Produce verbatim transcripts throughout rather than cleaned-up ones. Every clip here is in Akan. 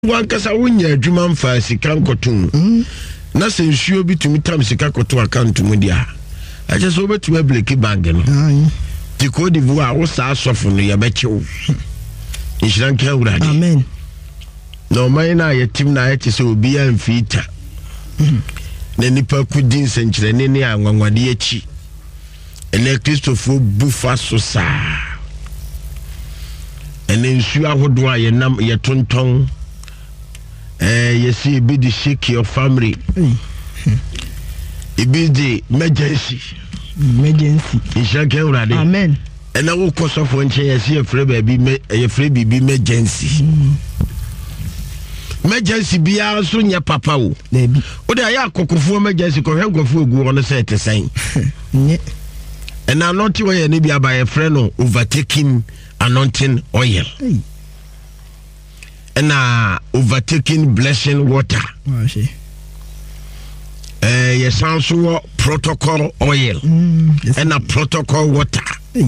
wankasa wonya adwuma mfa sika nkotum na se nsuo bi tumi tam sika koto account mu dia aje so betu ableki bag no ti ko divu a wo sa asofo no ya bechew inshiran ka urade amen no mai na yetim na yete se obi amfita na nipa kudin senkyere ne ne anwanwade achi ene Christopher bufa so sa ene nsuo ahodo a ye nam ye tonton eh yes you be the shake your family it be the emergency emergency inshallah urade amen and I will cause of one chair yes you free baby you free baby emergency emergency be also nya papa o baby o dey akokofo emergency ko hwenkofo egu on say te sen and anointing oil ni bia by a friend overtaking anointing oil and uh, overtaking blessing water. Oh, she. Uh, yes, also protocol oil mm, yes, and a protocol water. Hey.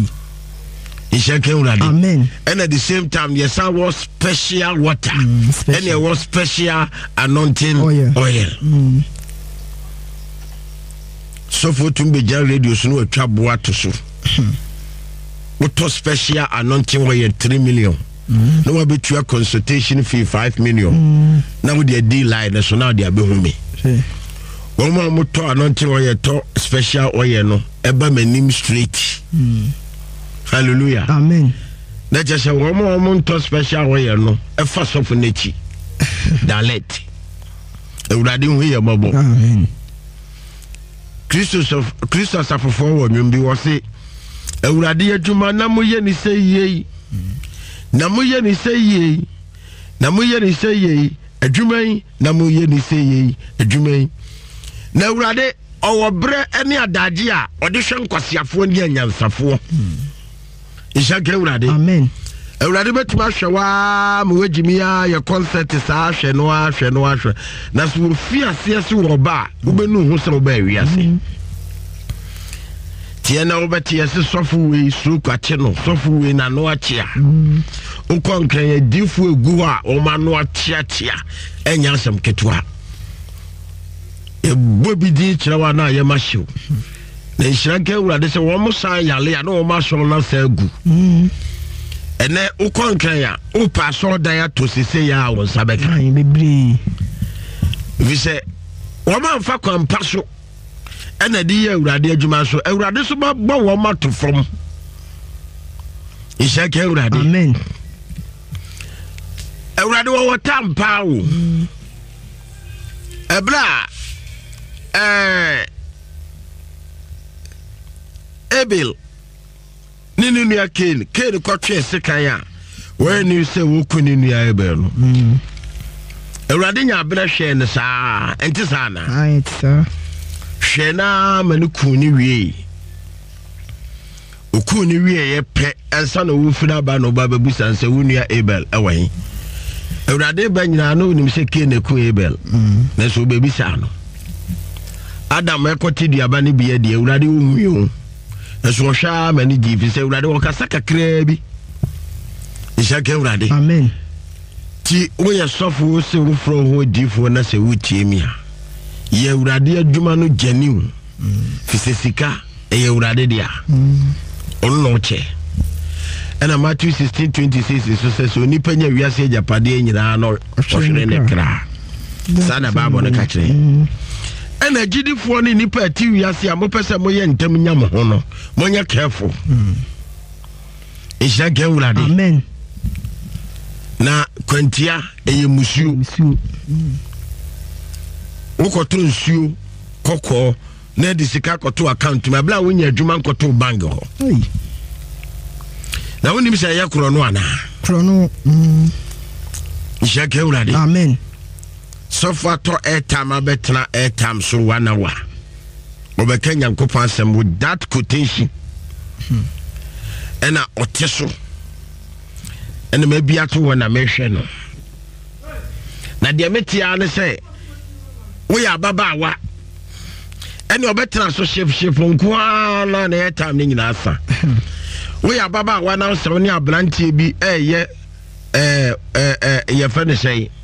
Amen. And at the same time, yes, I was special water mm, special. And there was special anointing oil. oil. Mm. So for Tumbeja radio, so no trouble to so. What was special anointing oil? Three million. Mm. No, I bet you a consultation fee five million. Mm. Now they deal line, so now they are behind me. One more motor anointing oil, special oil, no, eba my name straight. Mm. Hallelujah. Amen. That's just a one more motor special oil, no, a first of nature. Dalet. A riding here, Bobo. Amen. Christos of Christos of forward, you be was say, a radia to Manamuya, ni say ye. Namuye ni say ye, Namuye ni say ye, a Jumay, Namuye ni say ye, a Jumay. Now, Rade, our bre any adagia, audition Quasiafonia and Yansafo. Ishake Rade. Amen. A Radibet Mashawa, Muejimia, your concert is Ash and Wash and Wash. Nas will fear Siasu or Bar, Ubenu, who's so very, I say. Tiana obeti yesi sofu we su kwa cheno sofu we na no achia uko nkanye difu egu a o ma no achia chia enya asem ketua e bobi di chirawa na ye mahyew na nshirake urade se wo mo san yale ya na wo ma so na sa egu ene uko nkanya upa so dan ya to sese ya wo sabeka ai bebre vi se wo ma mfa kwampa so and a dear Radi Ajuma so a Radisuba Bawama to from Ishake Radi. Amen. A Radu Tampa a bra eh Abel Ninunia Kane, Kane Cotre Sekaya, when you say Wukunia Abel. A Radinia Brescia and Sa and Tisana. Aye, sir. Shena manukuni wi ukuni wi ye pe ansa na wufuna ba no ba babusa nse wunia Abel awan Ewrade ba nyina no nim se ke na ku Abel na so babisa no Adam ekoti duaba ne biye de Ewrade wuhuu na so hwa mani di fi se Ewrade wo kasa kakra bi ishake Ewrade amen ti wo ye sofo se wo fro ho difo na se wutie mi a ye urade adwuma no janiu fisesika e ye urade dia on no che ena Matthew sixteen twenty-six so says oni panya wiase japade nyina no ohwere ne kra sana babo ne ka kire ena gidifo ne nipa ati wiase a mopese moye ntam nya mo ho no monya careful isha ge urade amen na kwantia e ye musuo Ukoto nsuo koko na de sika koto account ma bla wonya adwuma koto bank ho na woni mi say yakro no ana kro no mm ishake urade amen so far to airtime abetna airtime so one hour obeka nyankopon asem with that quotation ena oteso ena mabia to wona mehwe no na de metia ne say we are babawa and your better so chef chef on kwana na time ni nyina asa we are babawa now so ni abrantie bi eh ye eh eh eh ye fa ne sei